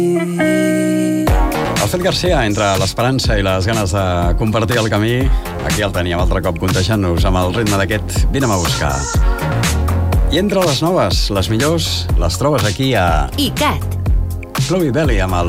Alfred Garcia, entre l'esperança i les ganes de compartir el camí, aquí el teníem altre cop contagiant-nos amb el ritme d'aquest Vine'm a buscar. I entre les noves, les millors, les trobes aquí a ICAT. Chloe Bailey amb el